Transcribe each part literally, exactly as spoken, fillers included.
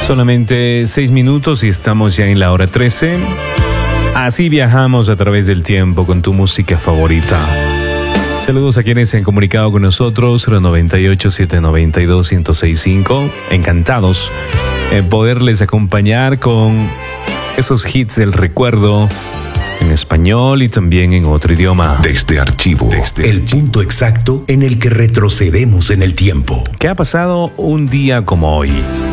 Solamente seis minutos y estamos ya en la hora trece. Así viajamos a través del tiempo con tu música favorita. Saludos a quienes se han comunicado con nosotros, cero noventa y ocho, setecientos noventa y dos, ciento sesenta y cinco. Encantados en poderles acompañar con esos hits del recuerdo en español y también en otro idioma. Desde Archivo, Desde el punto exacto en el que retrocedemos en el tiempo. ¿Qué ha pasado un día como hoy?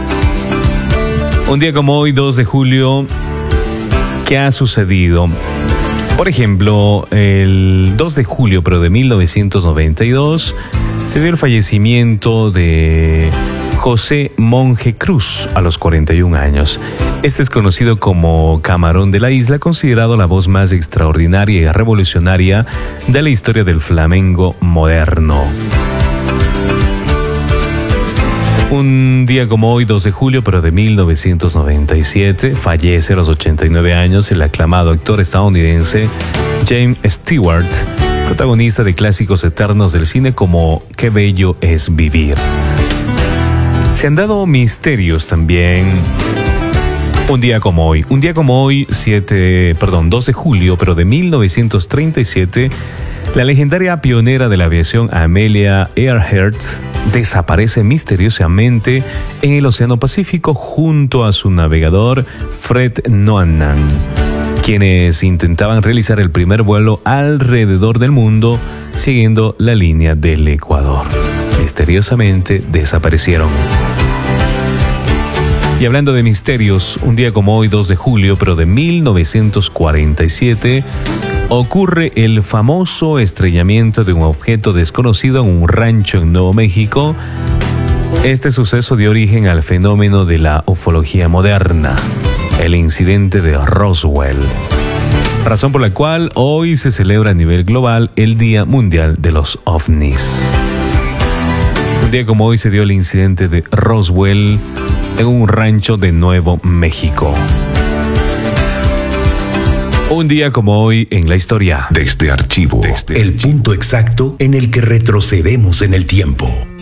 Un día como hoy, dos de julio, ¿qué ha sucedido? Por ejemplo, el dos de julio, pero de mil novecientos noventa y dos, se dio el fallecimiento de José Monje Cruz a los cuarenta y un años. Este es conocido como Camarón de la Isla, considerado la voz más extraordinaria y revolucionaria de la historia del flamenco moderno. Un día como hoy, dos de julio, pero de mil novecientos noventa y siete, fallece a los ochenta y nueve años el aclamado actor estadounidense James Stewart, protagonista de clásicos eternos del cine como Qué bello es vivir. Se han dado misterios también. Un día como hoy, un día como hoy, siete, perdón, dos de julio, pero de mil novecientos treinta y siete, la legendaria pionera de la aviación Amelia Earhart desaparece misteriosamente en el Océano Pacífico junto a su navegador Fred Noonan, quienes intentaban realizar el primer vuelo alrededor del mundo siguiendo la línea del Ecuador. Misteriosamente desaparecieron. Y hablando de misterios, un día como hoy, dos de julio, pero de mil novecientos cuarenta y siete, ocurre el famoso estrellamiento de un objeto desconocido en un rancho en Nuevo México. Este suceso dio origen al fenómeno de la ufología moderna, el incidente de Roswell, razón por la cual hoy se celebra a nivel global el Día Mundial de los OVNIs. Un día como hoy se dio el incidente de Roswell en un rancho de Nuevo México. Un día como hoy en la historia. Desde Archivo, Desde el punto exacto en el que retrocedemos en el tiempo.